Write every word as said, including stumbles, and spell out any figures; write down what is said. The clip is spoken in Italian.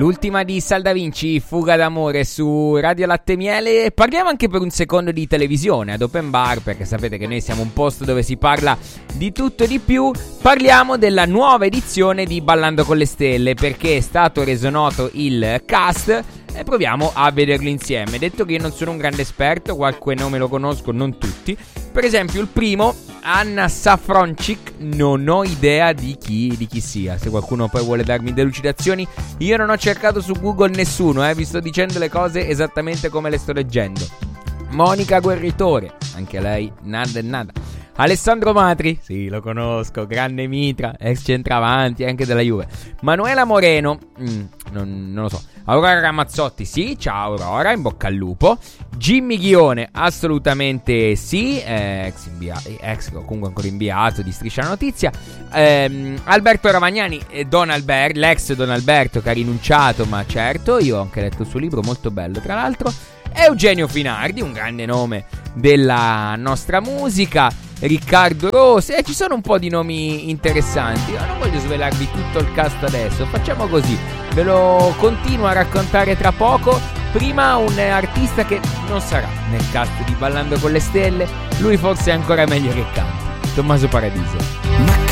L'ultima di Sal Da Vinci, Fuga d'amore su Radio Latte Miele. Parliamo anche per un secondo di televisione ad Open Bar, perché sapete che noi siamo un posto dove si parla di tutto e di più. Parliamo della nuova edizione di Ballando con le Stelle, perché è stato reso noto il cast e proviamo a vederlo insieme. Detto che io non sono un grande esperto, qualche nome lo conosco, non tutti. Per esempio il primo, Anna Safroncic, non ho idea di chi, di chi sia. Se qualcuno poi vuole darmi delucidazioni, io non ho cercato su Google nessuno, eh, vi sto dicendo le cose esattamente come le sto leggendo. Monica Guerritore, anche lei nada e nada. Alessandro Matri, sì, lo conosco, grande mitra, ex centravanti anche della Juve. Manuela Moreno, mm, non, non lo so. Aurora Ramazzotti, sì, ciao Aurora, in bocca al lupo. Jimmy Ghione, assolutamente sì, eh, ex, invia- ex comunque ancora inviato di Striscia la Notizia. ehm, Alberto Ramagnani e Don Albert, l'ex Don Alberto che ha rinunciato, ma certo, io ho anche letto il suo libro, molto bello tra l'altro. Eugenio Finardi, un grande nome della nostra musica. Riccardo Rose, e ci sono un po' di nomi interessanti. Io non voglio svelarvi tutto il cast adesso, facciamo così, ve lo continuo a raccontare tra poco. Prima un artista che non sarà nel cast di Ballando con le Stelle, lui forse è ancora meglio che canti, Tommaso Paradiso.